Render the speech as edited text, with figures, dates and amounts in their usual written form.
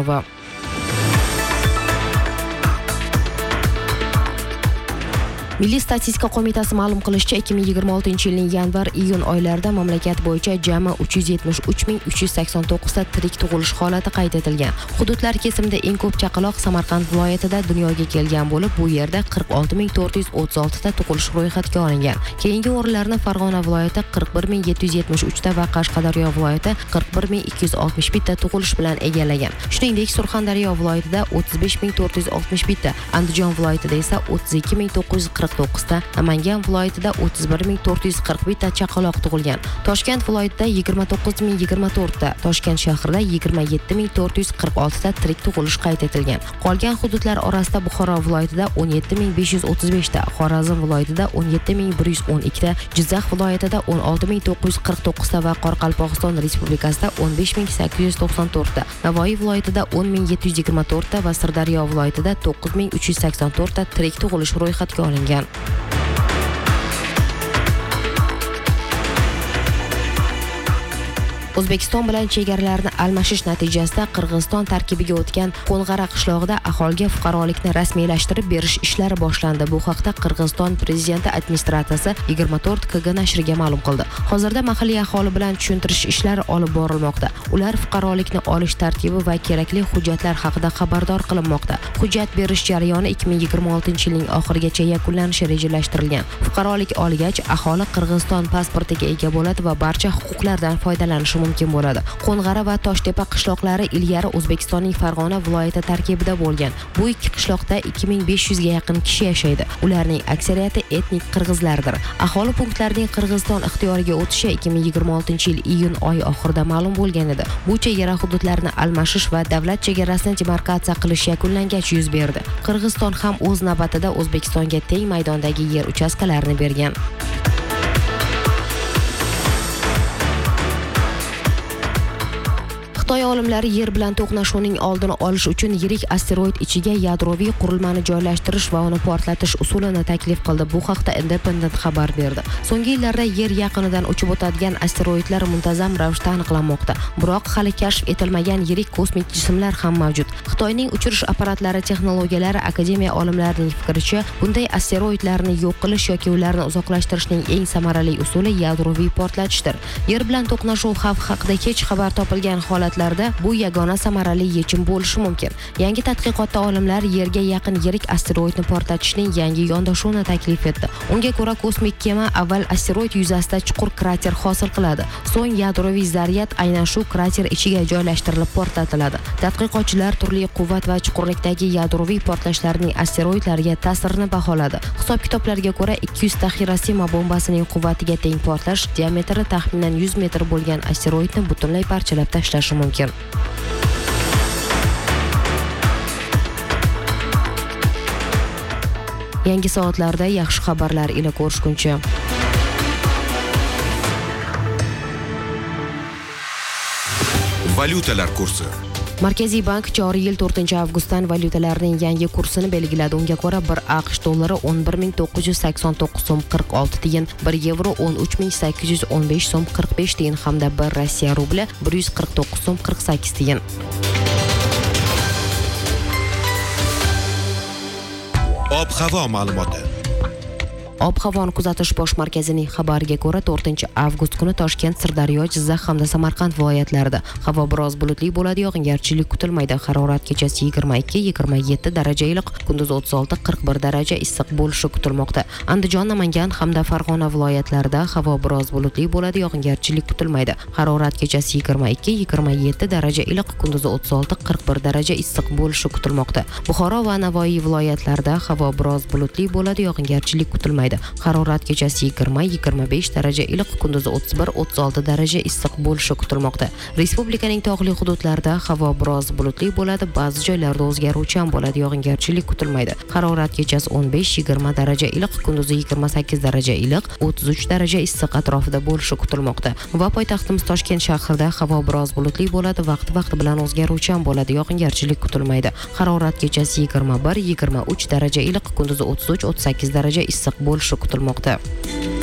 Abdullayeva. Milliy statistika qo'mitasi ma'lum qilishicha, 2026-yilning yanvar-iyun oylarida mamlakat bo'yicha jami 373,389 ta tirik tug'ilish holati qayd etilgan. Hududlar kesimida eng ko'p chaqaloq Samarqand viloyatida dunyoga kelgan bo'lib, bu yerda 46436 ta tug'ilish ro'yxatga olingan. Keyingi o'rinlarni Farg'ona viloyati 41773 ta va Qashqadaryo viloyati 41261 ta tug'ilish bilan egallagan. Shuningdek, Surxondaryo viloyatida 35461 ta, Andijon viloyatida esa 32949 ta, Namangan viloyatida 31441 ta chaqaloq tug'ilgan. Toshkent viloyatida 29024 ta, Toshkent shahrida 27446 ta tirik tug'ilish qayd etilgan. Qolgan hududlar orasida Buxoro viloyatida 17535 ta, Xorazm viloyatida 17112 ta, Jizzax viloyatida 16949 ta va Qoraqalpog'iston Respublikasida 15894 ta, Navoiy viloyatida 10724 ta va Sirdaryo viloyatida 9384 ta tirik tug'ilish ro'yxatga olingan. O'zbekiston bilan chegaralarni almashish natijasida Qirg'iziston tarkibiga o'tgan Qo'ng'ara qishlog'ida aholiga fuqarolikni rasmiylashtirib berish ishlari boshlandi. Bu haqda Qirg'iziston prezidenti administratsiyasi 24 KG nashriga ma'lum qildi. Hozirda mahalliy aholi bilan tushuntirish ishlari olib borilmoqda. Ular fuqarolikni olish tartibi va kerakli hujjatlar haqida xabardor qilinmoqda. Hujjat berish jarayoni 2026-yilning oxirigacha yakunlanishi rejalashtirilgan. Fuqarolik olgach, aholi Qirg'iziston pasportiga ega bo'ladi va barcha huquqlardan foydalanishi mumkin bo'ladi. Qo'ng'ara va Toshtepa qishloqlari ilgari O'zbekistonning Farg'ona viloyati tarkibida bo'lgan. Bu ikki qishloqda 2500 ga yaqin kishi yashaydi. Ularning aksariyati etnik qirg'izlardir. Aholi punktlarining Qirg'iziston ixtiyoriga o'tishi 2026-yil iyun oyi oxirida ma'lum bo'lgan edi. Bu chegara hududlarini almashish va davlat chegarasini demarkatsiya qilish yakunlangach yuz berdi. Qirg'iziston ham o'z navbatida O'zbekistonga teng maydondagi yer uchastkalarini bergan. Xitoy olimlari yer bilan to'qnashuvning oldini olish uchun yirik asteroid ichiga yadroviy qurilmani joylashtirish va uni portlatish usulini taklif qildi. Bu haqda Independent xabar berdi. So'nggi yillarda yer yaqinidan uchib o'tadigan asteroidlar muntazam ravishda aniqlanmoqda. Biroq hali kashf etilmagan yirik kosmik jismlar ham mavjud. Xitoyning uchirish apparatlari texnologiyalari akademiya olimlarining fikricha, bunday asteroidlarni yo'q qilish yoki ularni uzoqlashtirishning eng samarali usuli yadroviy portlatishdir. Yer bilan to'qnashuv xavfi haqida hech xabar topilgan holat bu yagona samarali yechim bo'lishi mumkin. Yangi tadqiqotda olimlar yerga yaqin yirik asteroidni portlatishning yangi yondashuvini taklif etdi. Unga ko'ra, kosmik kema avval asteroid yuzasida chuqur krater hosil qiladi. So'ng yadroviy zaryad aynan shu krater ichiga joylashtirilib portlatiladi. Tadqiqotchilar turli quvvat va chuqurlikdagi yadroviy portlashlarning asteroidlarga ta'sirini baholadi. Hisob-kitoblarga ko'ra, 200 ta Hiroshima bombasining quvvatiga teng portlash diametri taxminan 100 metr bo'lgan asteroidni butunlay parchalab tashlashi mumkin. Yangi soatlarda yaxshi xabarlar ila ko'rishguncha. Valyutalar kursi. Markaziy bank joriy yil 4-avgustdan valyutalarning yangi kursini belgiladi. Unga ko'ra 1 AQSh dollari 11989 so'm 46 tiyin, 1 yevro 13815 so'm 45 tiyin hamda 1 Rossiya rubli 149 so'm 48 tiyin. Ob-havo ma'lumoti. Ob-havoni kuzatish bosh markazining xabariga ko'ra 4-avgust kuni Toshkent, Sirdaryo, Jizzax hamda Samarqand viloyatlarida havo biroz bulutli bo'ladi, yog'ingarchilik kutilmaydi. Harorat kechasi 22-27 daraja iliq, kunduz 36-41 daraja issiq bo'lishi kutilmoqda. Andijon, Namangan hamda Farg'ona viloyatlarida havo biroz bulutli bo'ladi, yog'ingarchilik kutilmaydi. Harorat kechasi 22-27 daraja iliq, kunduz 36-41 daraja issiq bo'lishi kutilmoqda. Buxoro va Navoiy viloyatlarida havo biroz bulutli bo'ladi, yog'ingarchilik kutilmaydi. Harorat kechasi 20-25 daraja iliq, kunduzi 31-36 daraja issiq bo'lishi kutilmoqda. Respublikaning tog'li hududlarida havo biroz bulutli bo'ladi, ba'zi joylarda o'zgaruvchan bo'ladi, yog'ingarchilik kutilmaydi. Harorat kechasi 15-20 daraja iliq, kunduzi 28 daraja iliq, 33 daraja issiq atrofida bo'lishi kutilmoqda. Va poytaxtimiz Toshkent shahrida havo biroz bulutli bo'ladi, vaqti bilan o'zgaruvchan bo'ladi, yog'ingarchilik kutilmaydi. Harorat kechasi 21-23 daraja iliq, kunduzi 33-38 daraja issiq bo'lishi kutilmoqda.